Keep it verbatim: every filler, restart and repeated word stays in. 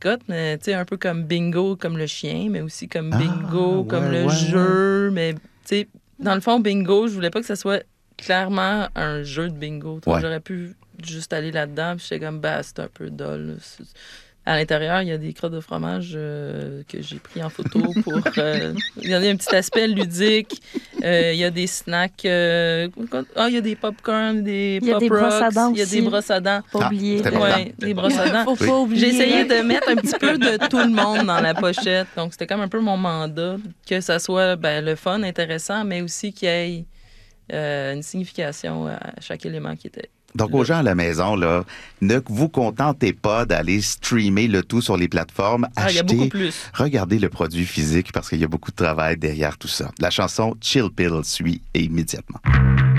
mascotte, mais tu sais, un peu comme bingo, comme le chien, mais aussi comme Ah, bingo, ouais, comme le ouais, jeu. Mais tu sais, dans le fond, bingo, je voulais pas que ça soit clairement un jeu de bingo. Tu vois, Ouais. j'aurais pu juste aller là-dedans, puis j'étais comme, bah, c'est un peu dole. là. C'est- À l'intérieur, il y a des crottes de fromage euh, que j'ai pris en photo pour... euh, il y a un petit aspect ludique. Euh, il y a des snacks. euh, Ah, il y a des popcorn, des Il y a pop des brosses à rocks. dents Il y a aussi. des brosses à dents. Pas Ah, oublier. c'est de- important. Ouais, des brosses à dents. Faut Oui. pas oublier. J'ai essayé là. de mettre un petit peu de tout le monde dans la pochette. Donc, c'était comme un peu mon mandat, que ça soit ben, le fun, intéressant, mais aussi qu'il y ait euh, une signification à chaque élément qui était. Donc, là. aux gens à la maison, là, ne vous contentez pas d'aller streamer le tout sur les plateformes. Ah, il y a Achetez, beaucoup plus. regardez le produit physique parce qu'il y a beaucoup de travail derrière tout ça. La chanson Chill Pill suit immédiatement.